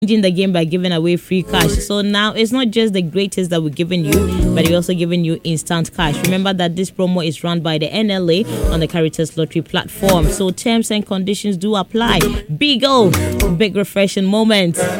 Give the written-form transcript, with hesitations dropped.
changing the game by giving away free cash. So now it's not just the greatest that we're giving you, but we're also giving you instant cash. Remember that this promo is run by the NLA on the Caritas Lottery platform. So terms and conditions do apply. Big refreshing moment.